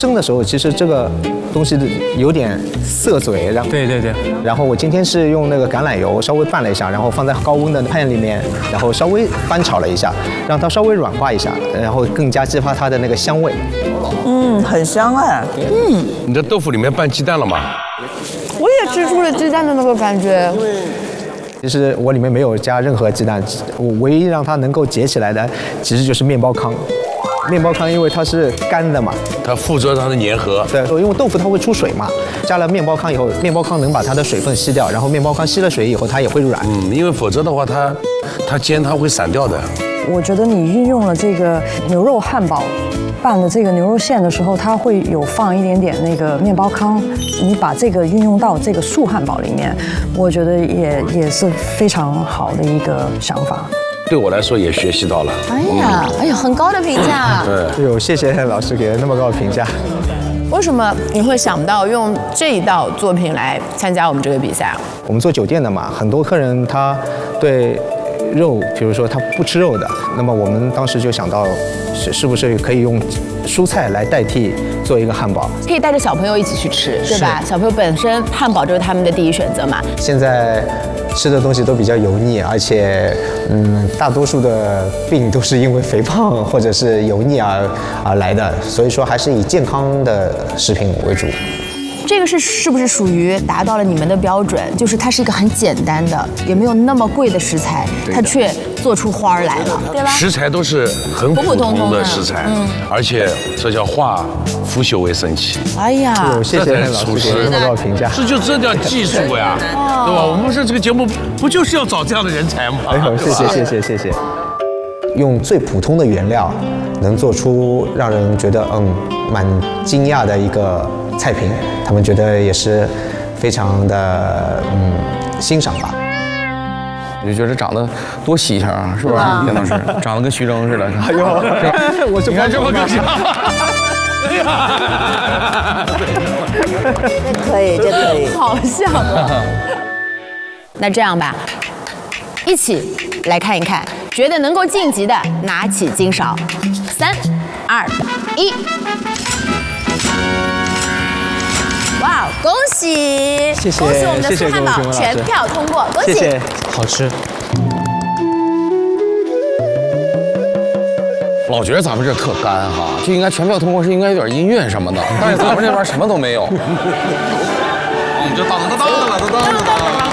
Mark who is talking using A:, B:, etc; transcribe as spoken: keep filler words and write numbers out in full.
A: 蒸的时候，其实这个东西有点涩嘴，然后
B: 对对对。
A: 然后我今天是用那个橄榄油稍微拌了一下，然后放在高温的pan里面，然后稍微翻炒了一下，让它稍微软化一下，然后更加激发它的那个香味。
C: 嗯，很香哎。
D: 嗯，你这豆腐里面拌鸡蛋了吗？
E: 我也吃出了鸡蛋的那个感觉。
A: 其实我里面没有加任何鸡蛋，我唯一让它能够结起来的，其实就是面包糠。面包糠因为它是干的嘛，
D: 它附着它的粘合。
A: 对，因为豆腐它会出水嘛，加了面包糠以后，面包糠能把它的水分吸掉，然后面包糠吸了水以后，它也会软。
D: 嗯，因为否则的话，它它煎它会散掉的。
C: 我觉得你运用了这个牛肉汉堡拌的这个牛肉馅的时候，它会有放一点点那个面包糠，你把这个运用到这个素汉堡里面，我觉得也也是非常好的一个想法。
D: 对我来说也学习到了。
E: 哎呀，哎呀，很高的评价。
D: 对，
A: 有谢谢老师给了那么高的评价。
E: 为什么你会想到用这一道作品来参加我们这个比赛？
A: 我们做酒店的嘛，很多客人他对肉，比如说他不吃肉的，那么我们当时就想到是是不是可以用蔬菜来代替做一个汉堡，
E: 可以带着小朋友一起去吃，对吧？小朋友本身汉堡就是他们的第一选择嘛。
A: 现在吃的东西都比较油腻，而且嗯，大多数的病都是因为肥胖或者是油腻而而来的，所以说还是以健康的食品为主。
E: 这个是是不是属于达到了你们的标准？就是它是一个很简单的，也没有那么贵的食材，它却做出花儿来了，对吧？
D: 食材都是很普通的食材，
E: 嗯，
D: 而且这叫化腐朽为神奇。
E: 哎呀，
A: 谢谢老师给那么高的评价。
D: 这就这叫技术呀，对吧？我们是这个节目不就是要找这样的人才吗？
A: 哎呦，谢谢谢谢谢谢。用最普通的原料，能做出让人觉得嗯蛮惊讶的一个菜品，他们觉得也是非常的嗯欣赏吧。
B: 我就觉得长得多稀巧啊，是吧？田老师长得跟徐峥似的。哎呦，
A: 我
D: 你看这么个像。
C: 哎呀，这可以，这可以，
E: 好像。那这样吧，一起来看一看，觉得能够晋级的拿起金勺，三、二、一。哇，恭喜！
A: 谢谢
E: 恭喜我们的
A: 谢谢
E: 素汉堡
A: 龚雄老师
E: 全票通过，恭喜！
A: 谢谢，好吃。
B: 老觉得咱们这特干哈，就应该全票通过，是应该有点音乐什么的，但是咱们这边什么都没有。你这当当当当当当当当。